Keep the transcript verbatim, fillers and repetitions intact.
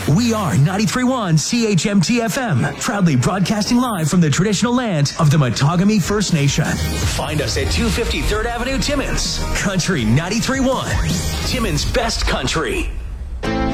We are ninety-three point one C H M T F M, proudly broadcasting live from the traditional land of the Matagami First Nation. Find us at two fifty third Avenue, Timmins. Country ninety-three point one. Timmins' best country.